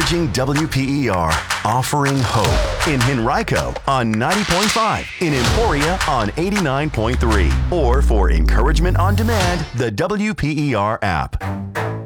Encouraging WPER, offering hope in Henrico on 90.5, in Emporia on 89.3, or for encouragement on demand, the WPER app.